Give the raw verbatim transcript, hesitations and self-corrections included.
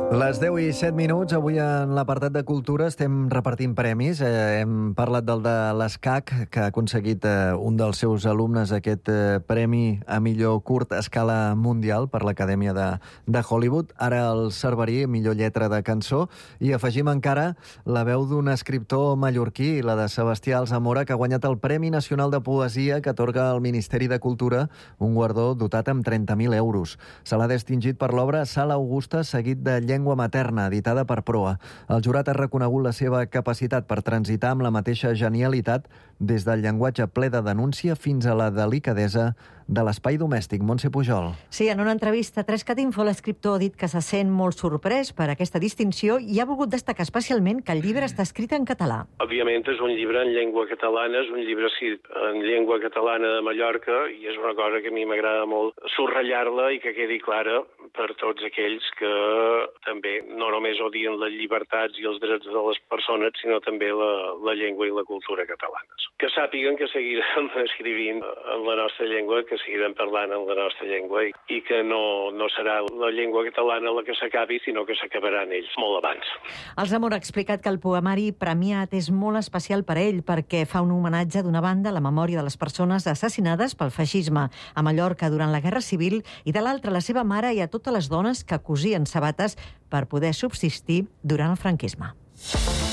Les deu i set minuts, avui en l'apartat de Cultura estem repartint premis. Eh, hem parlat del de l'ESCAC, que ha aconseguit eh, un dels seus alumnes aquest eh, premi a millor curt a escala mundial per l'Acadèmia de, de Hollywood. Ara el Cerverí, millor lletra de cançó. I afegim encara la veu d'un escriptor mallorquí, la de Sebastià Alsamora, que ha guanyat el Premi Nacional de Poesia que atorga el Ministeri de Cultura, un guardó dotat amb trenta mil euros. Se l'ha distingit per l'obra Sala Augusta, seguit de Llengua materna, editada per Proa. El jurat ha reconegut la seva capacitat per transitar amb la mateixa genialitat des del llenguatge ple de denúncia fins a la delicadesa de l'espai domèstic. Montse Pujol. Sí, en una entrevista a Trescat Info, l'escriptor ha dit que se sent molt sorprès per aquesta distinció i ha volgut destacar especialment que el llibre està escrit en català. Òbviament és un llibre en llengua catalana, és un llibre escrit en llengua catalana de Mallorca i és una cosa que a mi m'agrada molt subratllar-la i que quedi clara per tots aquells que també no només odien les llibertats i els drets de les persones, sinó també la, la llengua i la cultura catalanes. Que sàpiguen que seguirem escrivint en la nostra llengua, que seguirem parlant en la nostra llengua i, i que no, no serà la llengua catalana la que s'acabi, sinó que s'acabaran ells molt abans. Alsamora ha explicat que el poemari premiat és molt especial per a ell perquè fa un homenatge d'una banda a la memòria de les persones assassinades pel feixisme a Mallorca durant la Guerra Civil i de l'altra la seva mare i a totes les dones que cosien sabates per poder subsistir durant el franquisme.